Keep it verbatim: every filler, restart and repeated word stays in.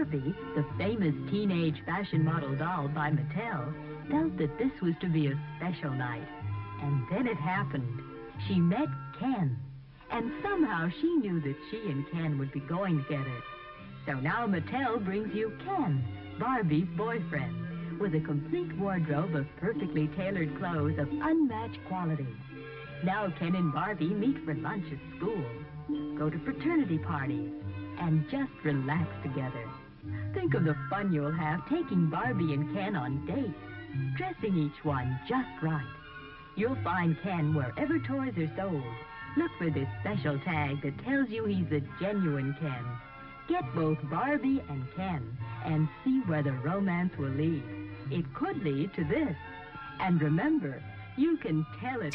Barbie, the famous teenage fashion model doll by Mattel, felt that this was to be a special night. And then it happened. She met Ken. And somehow she knew that she and Ken would be going together. So now Mattel brings you Ken, Barbie's boyfriend, with a complete wardrobe of perfectly tailored clothes of unmatched quality. Now Ken and Barbie meet for lunch at school, go to fraternity parties, and just relax together. Think of the fun you'll have taking Barbie and Ken on dates, dressing each one just right. You'll find Ken wherever toys are sold. Look for this special tag that tells you he's a genuine Ken. Get both Barbie and Ken and see where the romance will lead. It could lead to this. And remember, you can tell it.